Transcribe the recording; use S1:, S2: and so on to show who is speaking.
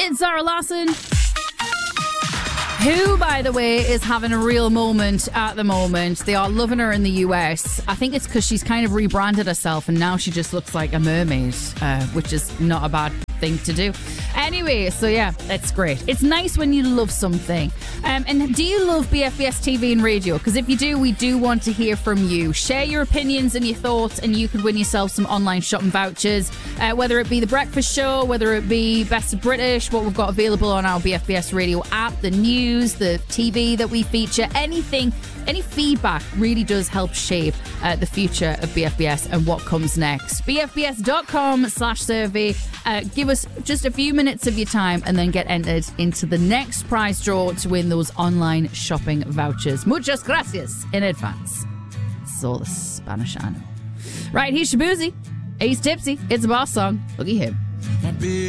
S1: It's Zara Larsson, who, by the way, is having a real moment at the moment. They are loving her in the US. I think it's because she's kind of rebranded herself and now she just looks like a mermaid, which is not a bad thing to do. Anyway, so yeah, that's great. It's nice when you love something. And do you love BFBS TV and radio? Because if you do, we do want to hear from you. Share your opinions and your thoughts, and you could win yourself some online shopping vouchers, whether it be The Breakfast Show, whether it be Best of British, what we've got available on our BFBS radio app, the news, the TV that we feature, anything. Any feedback really does help shape the future of BFBS and what comes next. BFBS.com/survey. Give us just a few minutes of your time and then get entered into the next prize draw to win those online shopping vouchers. Muchas gracias in advance. It's all the Spanish I know. Right, here's Shabuzi. He's tipsy. It's a boss song. Look at him.